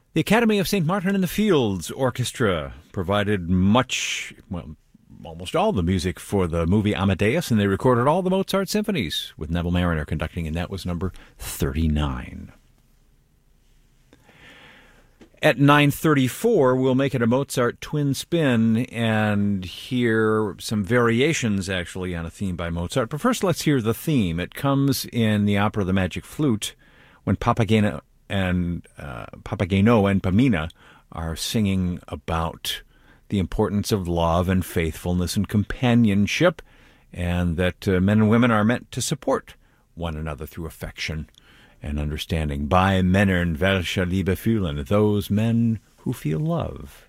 The Academy of St. Martin in the Fields Orchestra provided almost all the music for the movie Amadeus, and they recorded all the Mozart symphonies with Neville Marriner conducting, and that was number 39. At 9:34, we'll make it a Mozart twin spin and hear some variations, actually, on a theme by Mozart. But first, let's hear the theme. It comes in the opera The Magic Flute when Papageno and Pamina are singing about the importance of love and faithfulness and companionship, and that men and women are meant to support one another through affection and understanding. By Männern welche Liebe fühlen, those men who feel love.